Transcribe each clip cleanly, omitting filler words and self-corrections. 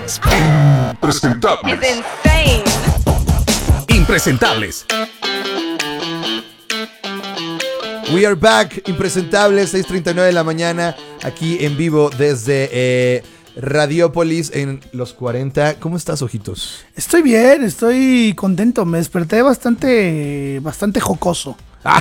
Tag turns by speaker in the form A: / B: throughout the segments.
A: Presentables.
B: It's insane.
C: Impresentables. We are back, Impresentables, 6:39 de la mañana, aquí en vivo desde Radiópolis en los 40. ¿Cómo estás, Ojitos?
D: Estoy bien, estoy contento. Me desperté bastante jocoso.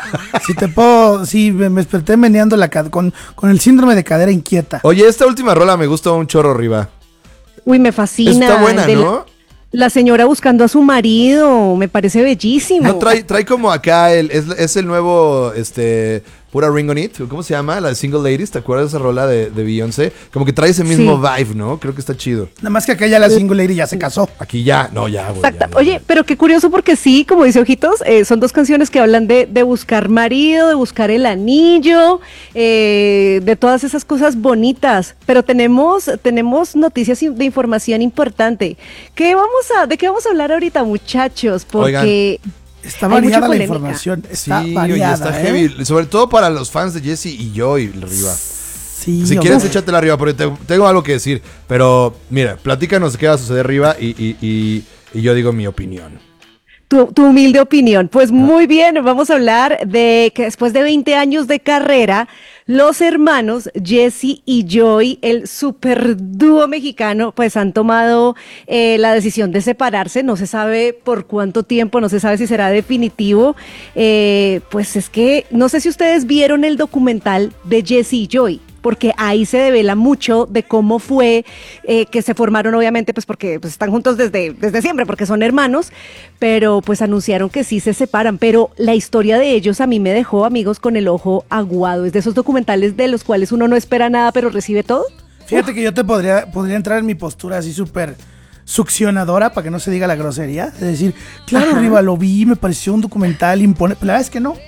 D: Me desperté meneando con el síndrome de cadera inquieta.
C: Oye, esta última rola me gusta un chorro, Riva.
B: Uy, me fascina.
C: Está buena, ¿no?
B: La señora buscando a su marido, me parece bellísimo.
C: No, trae como acá, es el nuevo, Pura Ring on It, ¿cómo se llama? La de Single Ladies, ¿te acuerdas de esa rola de Beyoncé? Como que trae ese mismo vibe, ¿no? Creo que está chido.
D: Nada más que acá ya la Single Lady ya se casó.
C: Aquí ya, no, ya, güey.
B: Exacto.
C: Ya.
B: Oye, pero qué curioso porque sí, como dice Ojitos, son dos canciones que hablan de buscar marido, de buscar el anillo, de todas esas cosas bonitas. Pero tenemos noticias de información importante. ¿De qué vamos a hablar ahorita, muchachos? Porque...
C: Oigan.
D: Está variada la información, está variada.
C: Está heavy, sobre todo para los fans de Jesse y Joy, Riva.
D: Sí,
C: si quieres, échatela arriba, porque tengo algo que decir. Pero, mira, platícanos qué va a suceder, Riva, y yo digo mi opinión.
B: Tu humilde opinión. Pues muy bien, vamos a hablar de que después de 20 años de carrera, los hermanos Jesse y Joy, el super dúo mexicano, pues han tomado la decisión de separarse. No se sabe por cuánto tiempo, no se sabe si será definitivo. Pues es que no sé si ustedes vieron el documental de Jesse y Joy, porque ahí se devela mucho de cómo fue que se formaron, obviamente, pues porque pues, están juntos desde siempre, porque son hermanos, pero pues anunciaron que sí se separan. Pero la historia de ellos a mí me dejó, amigos, con el ojo aguado. Es de esos documentales de los cuales uno no espera nada, pero recibe todo.
D: Fíjate que yo te podría entrar en mi postura así súper succionadora, para que no se diga la grosería, es decir, claro, Riva, lo vi, me pareció un documental imponente. La verdad es que no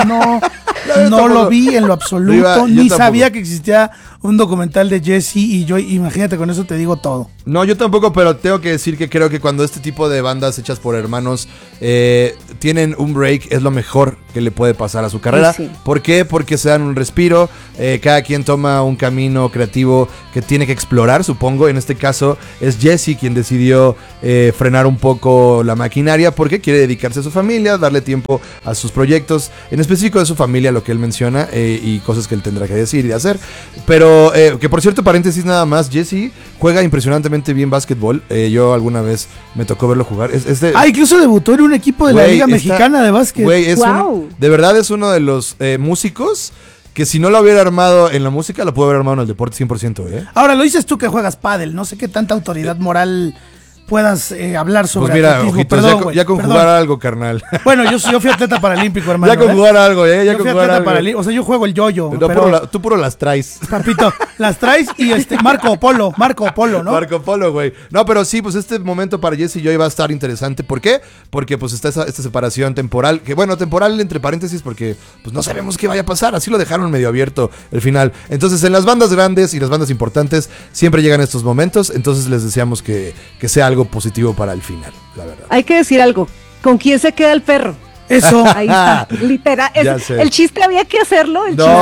D: lo vi en lo absoluto,
C: Riva,
D: ni sabía que existía un documental de Jesse y Joy. Imagínate, con eso te digo todo.
C: No, yo tampoco, pero tengo que decir que creo que cuando este tipo de bandas hechas por hermanos tienen un break, es lo mejor que le puede pasar a su carrera.
B: Sí.
C: ¿Por qué? Porque se dan un respiro, cada quien toma un camino creativo que tiene que explorar, supongo. En este caso es Jesse quien decidió frenar un poco la maquinaria porque quiere dedicarse a su familia, darle tiempo a sus proyectos, en específico de su familia, lo que él menciona, y cosas que él tendrá que decir y hacer. Pero, que por cierto, paréntesis nada más, Jesse juega impresionantemente bien básquetbol. Yo alguna vez me tocó verlo jugar.
D: Incluso debutó en un equipo de la Liga Mexicana de Básquet.
C: De verdad es uno de los músicos que si no lo hubiera armado en la música, lo pudo haber armado en el deporte 100%, ¿eh?
D: Ahora, lo dices tú que juegas pádel, no sé qué tanta autoridad moral puedas hablar sobre
C: pues mira,
D: atletismo.
C: Ojitos,
D: Perdón,
C: ya con jugar algo, carnal.
D: Bueno, yo fui atleta paralímpico, hermano.
C: Ya con jugar algo, ya
D: yo
C: con
D: fui
C: jugar
D: atleta
C: algo.
D: o sea, yo juego el yo-yo.
C: No, tú puro las traes.
D: Papito, las traes y Marco Polo, ¿no?
C: Marco Polo, güey. No, pero sí, pues este momento para Jesse y Joy va a estar interesante. ¿Por qué? Porque pues está esta separación temporal, que bueno, temporal entre paréntesis, porque pues no sabemos qué vaya a pasar. Así lo dejaron medio abierto el final. Entonces, en las bandas grandes y las bandas importantes siempre llegan estos momentos. Entonces les deseamos que sea algo positivo para el final, la verdad.
B: Hay que decir algo. ¿Con quién se queda el perro?
D: Eso.
B: Ahí está, literal. El chiste había que hacerlo.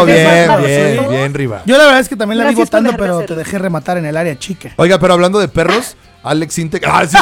C: Bien, Riva.
D: Yo la verdad es que también la vi
B: Gracias por
D: votando,
B: dejarme
D: pero
B: hacerlo.
D: te dejé rematar en el área chica.
C: Oiga, pero hablando de perros, Alex Intec.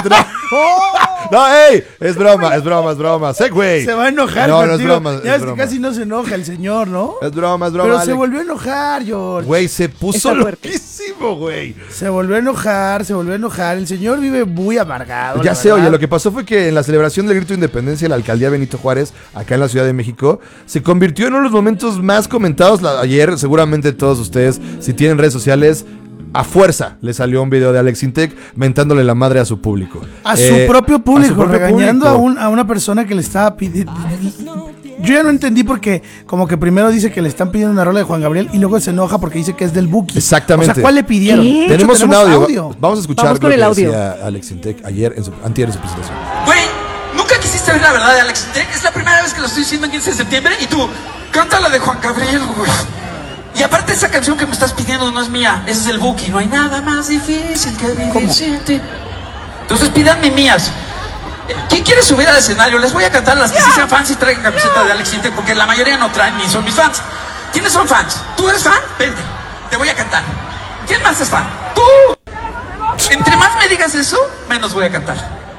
C: No, es broma. Segway.
D: Se va a enojar
C: No,
D: contigo.
C: es broma.
D: Ya ves que casi no se enoja el señor, ¿no?
C: Es broma.
D: Pero
C: Alex.
D: se volvió a enojar, George.
C: Güey, se puso
B: Está fuerte.
C: loquísimo, güey.
D: Se volvió a enojar. El señor vive muy amargado.
C: Ya sé, oye, lo que pasó fue que en la celebración del Grito de Independencia, la alcaldía Benito Juárez, acá en la Ciudad de México, se convirtió en uno de los momentos más comentados ayer. Seguramente todos ustedes, si tienen redes sociales, a fuerza le salió un video de Alex Intec mentándole la madre a su público.
D: A su propio público, regañando a una persona que le estaba pidiendo. Yo ya no entendí porque como que primero dice que le están pidiendo una rola de Juan Gabriel y luego se enoja porque dice que es del Buki.
C: Exactamente.
D: O sea, ¿cuál le pidieron?
B: ¿Qué?
D: De hecho,
C: Tenemos un audio. Vamos a escuchar
B: Vamos con
C: lo
B: el
C: que
B: audio.
C: decía Alex Intec antier en su presentación.
A: Güey, ¿nunca quisiste ver la verdad de Alex Intec? Es la primera vez que lo estoy diciendo en 15 de septiembre y tú, canta la de Juan Gabriel, güey. Y aparte esa canción que me estás pidiendo no es mía, esa es del Buki. No hay nada más difícil que vivir sin ti. Entonces pídanme mías. ¿Quién quiere subir al escenario? Les voy a cantar las que sí sean fans y traigan camiseta de Alex Intec, porque la mayoría no traen ni son mis fans. ¿Quiénes son fans? ¿Tú eres fan? Vente, te voy a cantar. ¿Quién más es fan? ¡Tú! Entre más me digas eso, menos voy a cantar.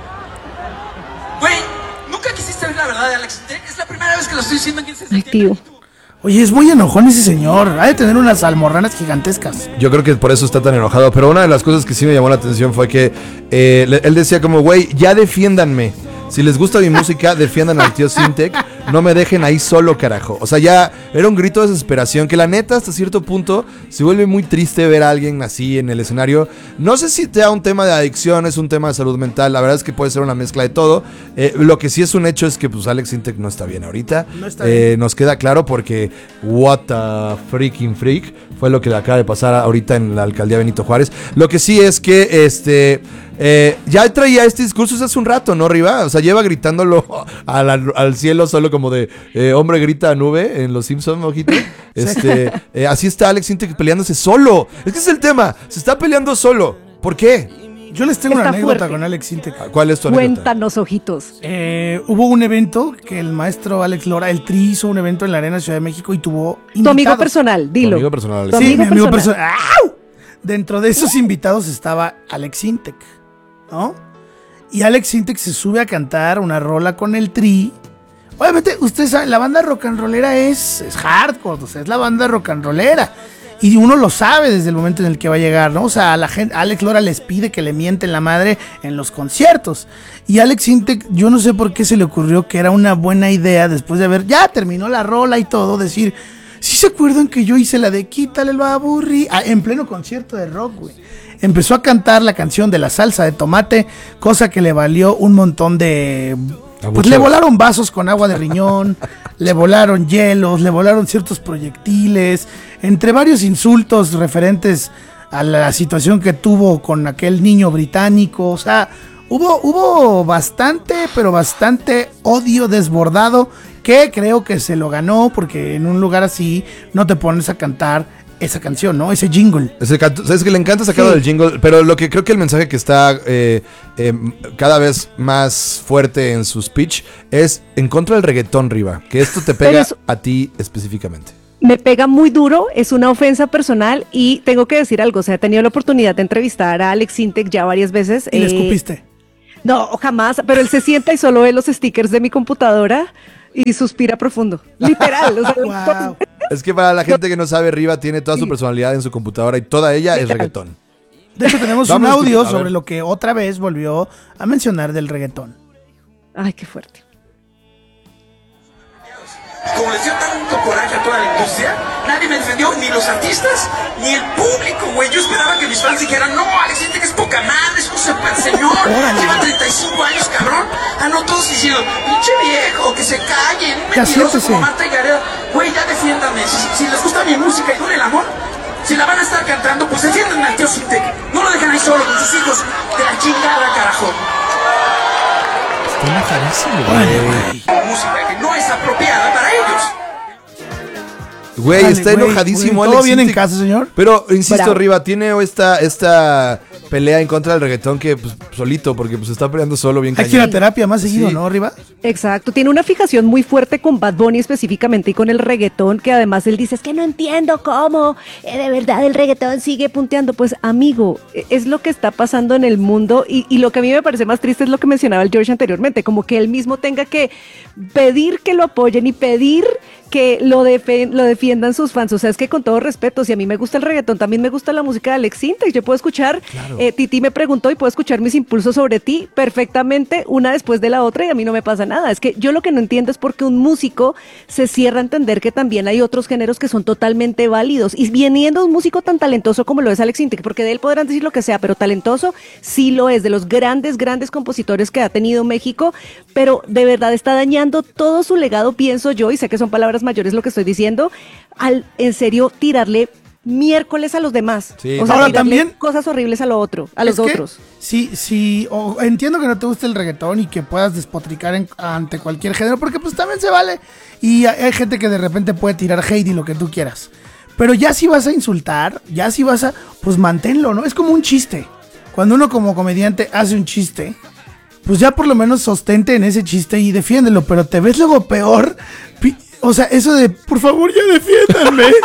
A: Güey, ¿nunca quisiste ver la verdad de Alex Intec? Es la primera vez que lo estoy diciendo en 15 de
B: Ay,
A: septiembre.
B: tío.
D: Oye, es muy enojón ese señor. Ha de tener unas almorranas gigantescas.
C: Yo creo que por eso está tan enojado. Pero una de las cosas que sí me llamó la atención fue que él decía como, güey, ya defiéndanme. Si les gusta mi música, defiendan al tío Sintec. No me dejen ahí solo, carajo. O sea, ya era un grito de desesperación que la neta, hasta cierto punto, se vuelve muy triste ver a alguien así en el escenario. No sé si sea un tema de adicción, es un tema de salud mental. La verdad es que puede ser una mezcla de todo. Lo que sí es un hecho es que pues Alex Sintec no está bien ahorita.
D: No está bien.
C: Nos queda claro porque what the freaking freak fue lo que le acaba de pasar ahorita en la alcaldía Benito Juárez. Lo que sí es que ya traía este discurso hace un rato, ¿no, Riva? O sea, lleva gritándolo al cielo solo como de hombre grita a nube en Los Simpsons, ojito. Así está Alex Sintec peleándose solo. Es que ese es el tema. Se está peleando solo. ¿Por qué?
D: Yo les tengo una
B: Está
D: anécdota
B: fuerte.
D: con Alex Sintec.
C: ¿Cuál es tu anécdota?
B: Cuéntanos, ojitos.
D: Hubo un evento que el maestro Alex Lora, el Tri, hizo un evento en la Arena Ciudad de México y tuvo invitados.
B: Tu amigo personal, dilo.
C: Tu amigo personal, Alex.
B: Tu
D: Sí,
B: amigo
D: mi amigo
B: personal.
D: personal. ¡Au! Dentro de esos invitados estaba Alex Sintec, ¿no? Y Alex Sintec se sube a cantar una rola con el Tri. Obviamente, ustedes saben, la banda rock and rollera es hardcore, o sea, es la banda rock and rollera. Y uno lo sabe desde el momento en el que va a llegar, ¿no? O sea, a la gente, Alex Lora les pide que le mienten la madre en los conciertos. Y Alex Sintec, yo no sé por qué se le ocurrió que era una buena idea, después de haber, ya terminó la rola y todo, decir, ¿sí se acuerdan que yo hice la de Quítale el baburri? En pleno concierto de rock, güey. Empezó a cantar la canción de la salsa de tomate, cosa que le valió un montón de... Pues le volaron vasos con agua de riñón, le volaron hielos, le volaron ciertos proyectiles, entre varios insultos referentes a la situación que tuvo con aquel niño británico. O sea, hubo bastante, pero bastante odio desbordado, que creo que se lo ganó, porque en un lugar así no te pones a cantar esa canción, ¿no? Ese jingle.
C: Sabes que le encanta sacarlo
B: Sí.
C: del jingle, pero lo que creo que el mensaje que está cada vez más fuerte en su speech es en contra del reggaetón, Riva, que esto te
B: Pero
C: pega
B: eso-
C: a ti específicamente.
B: Me pega muy duro, es una ofensa personal y tengo que decir algo, o sea, he tenido la oportunidad de entrevistar a Alex Sintec ya varias veces.
D: Y le escupiste.
B: No, jamás, pero él se sienta y solo ve los stickers de mi computadora y suspira profundo, literal. O sea,
D: Wow.
C: Es que para la gente que no sabe, Riva tiene toda su
B: Sí.
C: personalidad en su computadora y toda ella es reggaetón.
D: De hecho, tenemos
C: Vamos
D: un
C: a
D: audio
C: escuchar, a ver.
D: sobre lo que otra vez volvió a mencionar del reggaetón.
B: Ay, qué fuerte.
A: Como les dio tanto coraje a toda la industria, nadie me defendió, ni los artistas, ni el público, güey. Yo esperaba que mis fans dijeran, no, Alex Sintec es poca madre, es un super señor, lleva 35 años, cabrón. Ah, no, todos diciendo, pinche viejo, que se callen, un
D: Ya
A: mentiroso
D: siéntese.
A: como Marta y Gareda. Güey, ya defiéndanme, si les gusta mi música y duele el amor, si la van a estar cantando, pues defiéndanme al tío Sintec. No lo dejen ahí solo con sus hijos de la chingada, carajo.
C: Está enojadísimo,
A: Música que no es apropiada para ellos.
C: güey.
D: Dale,
C: Está
D: güey,
C: enojadísimo,
D: güey,
C: Alex
D: ¿todo bien en
C: Sintec.
D: casa, señor?
C: Pero, insisto,
B: Bravo.
C: Riva, tiene esta pelea en contra del reggaetón que pues, solito, porque pues está peleando solo bien
D: Hay que ir a
C: cañón.
D: terapia más seguido,
C: Sí.
D: ¿no, Riva?
B: Exacto, tiene una fijación muy fuerte con Bad Bunny específicamente y con el reggaetón, que además él dice, es que no entiendo cómo de verdad el reggaetón sigue punteando. Pues amigo, es lo que está pasando en el mundo y lo que a mí me parece más triste es lo que mencionaba el George anteriormente, como que él mismo tenga que pedir que lo apoyen y pedir que lo defiendan sus fans. O sea, es que con todo respeto, si a mí me gusta el reggaetón, también me gusta la música de Alex Sintec. Yo puedo escuchar, Titi me preguntó y puedo escuchar mis impulsos sobre ti perfectamente, una después de la otra, y a mí no me pasa nada. Es que yo lo que no entiendo es por qué un músico se cierra a entender que también hay otros géneros que son totalmente válidos. Y viniendo un músico tan talentoso como lo es Alex Sintec, porque de él podrán decir lo que sea, pero talentoso sí lo es, de los grandes compositores que ha tenido México, pero de verdad está dañando todo su legado, pienso yo, y sé que son palabras mayores lo que estoy diciendo, al en serio tirarle miércoles a los demás.
C: Sí.
B: O sea,
D: Ahora
B: tirarle
D: también-
B: cosas horribles a lo otro, a los
D: Es que,
B: otros.
D: Sí, entiendo que no te guste el reggaetón y que puedas despotricar ante cualquier género, porque pues también se vale. Y hay gente que de repente puede tirar hate y lo que tú quieras. Pero ya si vas a insultar, ya si vas a, pues manténlo, ¿no? Es como un chiste. Cuando uno como comediante hace un chiste, pues ya por lo menos sostente en ese chiste y defiéndelo, pero te ves luego peor. O sea, eso de, por favor, ya defiéndanme.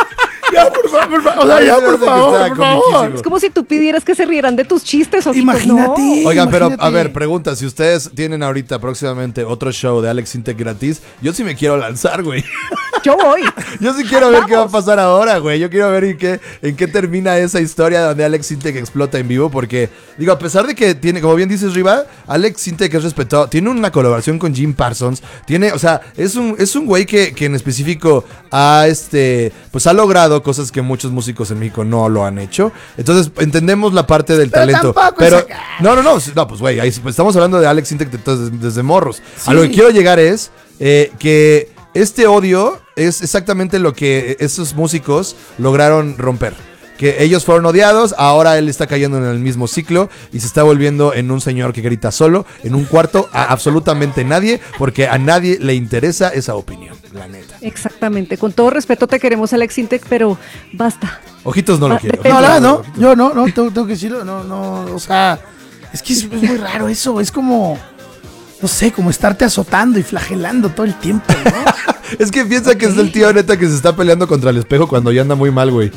D: Ya, por favor, o sea, ya, por favor.
B: Es como si tú pidieras que se rieran de tus chistes. O
D: Imagínate.
B: No.
C: Oigan, pero
D: Imagínate.
C: a ver, pregunta, si ustedes tienen ahorita próximamente otro show de Alex Intec gratis, yo sí me quiero lanzar, güey.
B: Yo voy.
C: Yo sí quiero ver qué va a pasar ahora, güey. Yo quiero ver en qué termina esa historia donde Alex Intec explota en vivo, porque, digo, a pesar de que tiene, como bien dices, Riva, Alex Intec es respetado, tiene una colaboración con Jim Parsons, tiene, o sea, es un güey que en específico pues ha logrado cosas que muchos músicos en México no lo han hecho. Entonces, entendemos la parte del
D: Pero
C: talento.
D: tampoco
C: Pero,
D: es acá.
C: no, pues, güey, ahí pues, estamos hablando de Alex Intec desde morros.
D: Sí.
C: A lo que quiero llegar es que este odio es exactamente lo que esos músicos lograron romper. Que ellos fueron odiados, ahora él está cayendo en el mismo ciclo y se está volviendo en un señor que grita solo, en un cuarto, a absolutamente nadie, porque a nadie le interesa esa opinión, la neta.
B: Exactamente. Con todo respeto te queremos, Alex Intec, pero basta.
C: Ojitos no lo quiero.
B: depende.
D: No, la verdad, no.
C: Ojitos.
D: Yo no, tengo que decirlo. No, o sea, es que es muy raro eso. Es como, no sé, como estarte azotando y flagelando todo el tiempo, ¿no?
C: Es que piensa que es el tío neta que se está peleando contra el espejo cuando ya anda muy mal, güey.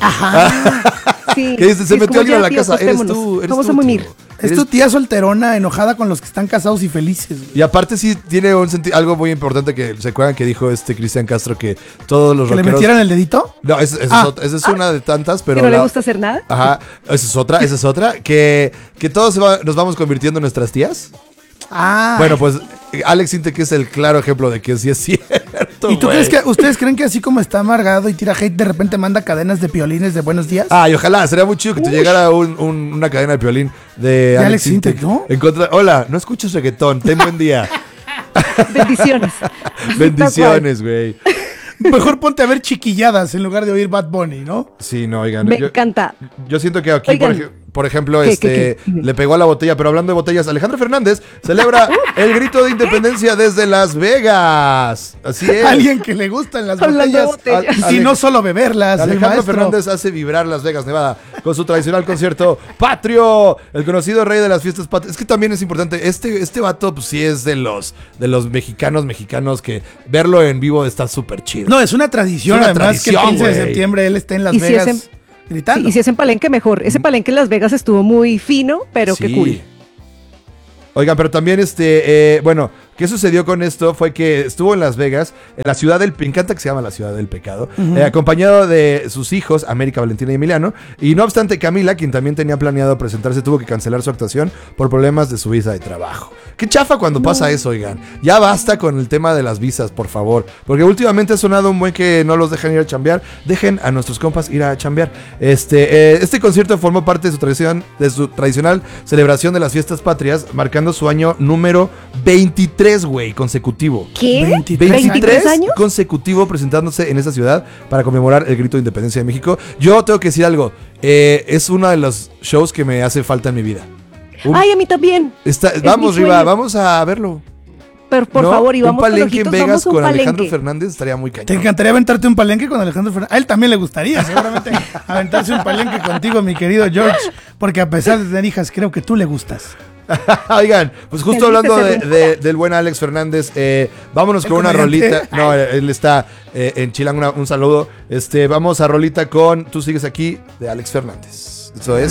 B: Sí,
C: Que dice, se
B: sí, es
C: metió
B: como,
C: alguien a
B: ya,
C: la
B: tío,
C: casa. Eres
B: acostémonos.
C: tú,
B: Vamos a mimir.
C: tío.
D: Es
C: Eres-
D: tu tía solterona enojada con los que están casados y felices. Güey.
C: Y aparte sí tiene un algo muy importante que se acuerdan que dijo Cristian Castro, que todos los
D: ¿Que le
C: rockeros...
D: metieran el dedito?
C: No, esa es una de tantas, pero...
B: ¿Que no le gusta hacer nada?
C: Ajá, esa es otra, que todos nos vamos convirtiendo en nuestras tías.
D: Ah.
C: Bueno, pues Alex Intec es el claro ejemplo de que sí es cierto,
D: ¿Y tú
C: güey.
D: crees que ustedes creen que así como está amargado y tira hate, de repente manda cadenas de piolines de buenos días?
C: Ay, ojalá, sería muy chido que te llegara una cadena de violín de
D: Alex Intec, ¿no?
C: En contra, hola, no escuches reggaetón, ten buen día.
B: Bendiciones.
C: Bendiciones, güey.
D: Mejor ponte a ver chiquilladas en lugar de oír Bad Bunny, ¿no?
C: Sí, no, oigan.
B: Me encanta.
C: Yo siento que aquí,
B: Oigan.
C: por ejemplo,
B: ¿Qué?
C: le pegó a la botella, pero hablando de botellas, Alejandro Fernández celebra el grito de independencia desde Las Vegas. Así es.
D: Alguien que le gustan las
B: Hablando de
D: botellas.
B: botellas.
D: Y no solo beberlas, el
C: Alejandro
D: maestro.
C: Fernández hace vibrar Las Vegas, Nevada, con su tradicional concierto Patrio, el conocido rey de las fiestas patrias. Es que también es importante, este vato pues, sí es de los mexicanos que verlo en vivo está súper chido.
D: No, es una tradición,
C: Es una
D: además, que el
C: tradición,
D: 15 de
C: güey.
D: septiembre él está en Las
B: Y si
D: Vegas
B: es
D: gritando.
B: Sí, y si es en Palenque, mejor. Ese Palenque en Las Vegas estuvo muy fino, pero qué
C: Sí.
B: cool.
C: Oigan, pero también bueno, ¿qué sucedió con esto? Fue que estuvo en Las Vegas, en la ciudad me encanta que se llama la ciudad del pecado, acompañado de sus hijos, América, Valentina y Emiliano, y no obstante Camila, quien también tenía planeado presentarse, tuvo que cancelar su actuación por problemas de su visa de trabajo. Qué chafa cuando pasa eso, oigan. Ya basta con el tema de las visas, por favor, porque últimamente ha sonado un buen que no los dejan ir a chambear. Dejen a nuestros compas ir a chambear. Este concierto formó parte de su tradicional celebración de las fiestas patrias, marcando su año número 23, güey, consecutivo.
B: ¿Qué?
D: 23
B: años?
C: consecutivo presentándose en esa ciudad para conmemorar el grito de independencia de México. Yo tengo que decir algo, es uno de los shows que me hace falta en mi vida.
B: Ay, a mí también.
C: Vamos,
B: mi
C: Riva,
B: sueño.
C: vamos a verlo.
B: Pero por
C: ¿No?
B: favor, y vamos
C: un
B: con
C: palenque en
B: ojitos,
C: Vegas
B: vamos a un
C: con Alejandro
B: palenque.
C: Fernández estaría muy
D: ¿Te
C: cañón.
D: encantaría aventarte un palenque con Alejandro Fernández? A él también le gustaría, seguramente, aventarse un palenque contigo, mi querido George, porque a pesar de tener hijas, creo que tú le gustas.
C: Oigan, pues justo
B: Feliz
C: hablando
B: de ser
C: del buen Alex Fernández, vámonos
D: ¿El
C: con una
D: comediante?
C: rolita. No, él está en Chilango, un saludo. Vamos a rolita con Tú sigues aquí de Alex Fernández. Eso es